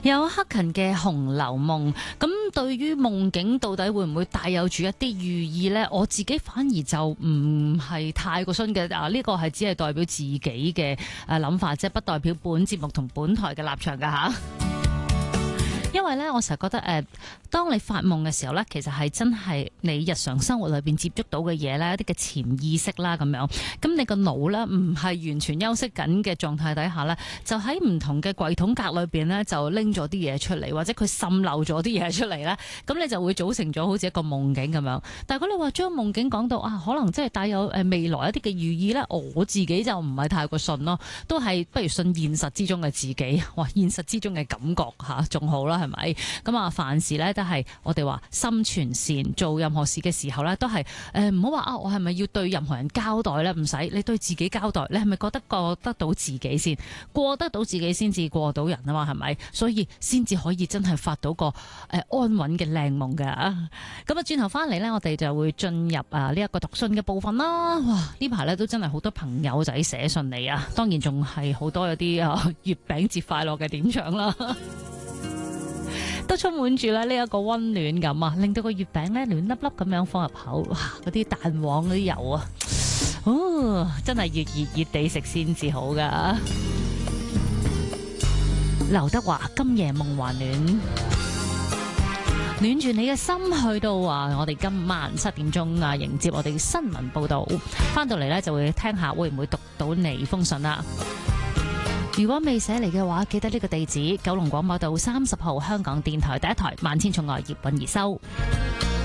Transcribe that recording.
有克勤嘅《紅樓夢》，咁對於夢境到底會唔會帶有住一啲寓意呢？我自己反而就唔係太過信嘅。呢個係只係代表自己嘅諗法，即係不代表本節目同本台嘅立場㗎吓。因為咧，我成日覺得當你發夢嘅時候咧，其實係真係你日常生活裏邊接觸到嘅嘢咧，一啲嘅潛意識啦咁樣。咁你個腦咧唔係完全休息緊嘅狀態底下咧，就喺唔同嘅櫃桶格裏邊咧，就拎咗啲嘢出嚟，或者佢滲漏咗啲嘢出嚟咧，咁你就會組成咗好似一個夢境咁樣。但係如果你話將夢境講到可能即係帶有未來一啲嘅寓意咧，我自己就唔係太過信咯，都係不如信現實之中嘅自己，哇！現實之中嘅感覺嚇仲好啦。係咪咁啊？凡事咧都係我哋話心存善，做任何事嘅時候咧都係唔好話我係咪要對任何人交代咧？唔使，你對自己交代，你係咪覺得過得到自己先，過得到自己先至過到人啊嘛？係咪？所以先至可以真係發到個安穩嘅靚夢㗎。咁啊，轉頭翻嚟咧，我哋就會進入呢一個讀信嘅部分啦。哇！呢排咧都真係好多朋友仔寫信嚟啊，當然仲係好多有啲月餅節快樂嘅點唱啦。都充滿住咧呢一個溫暖感啊，令到個月餅咧暖粒粒咁樣放入口，哇！嗰啲蛋黃嗰啲油啊，真係越熱熱地食先至好噶。劉德華今夜夢還暖，暖住你嘅心，去到我哋今晚7點鐘迎接我哋新聞報道，翻到嚟咧就會聽下會唔會讀到你封信啦。如果未寫嚟嘅話，記得呢個地址：九龍廣播道30號香港電台第一台萬千寵愛葉韻儀收。